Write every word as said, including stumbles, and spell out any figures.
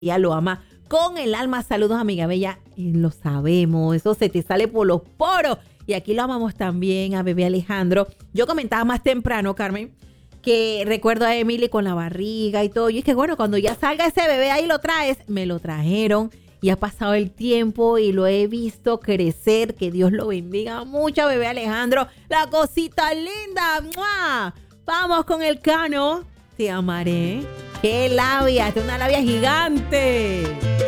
ella lo ama con el alma. Saludos, amiga bella. Y lo sabemos, eso se te sale por los poros. Y aquí lo amamos también a bebé Alejandro. Yo comentaba más temprano, Carmen, que recuerdo a Emily con la barriga y todo. Y es que bueno, cuando ya salga ese bebé ahí lo traes. Me lo trajeron y ha pasado el tiempo y lo he visto crecer. Que Dios lo bendiga mucho, bebé Alejandro. La cosita linda. ¡Mua! Vamos con el Cano. Te amaré. ¡Qué labia! Es una labia gigante.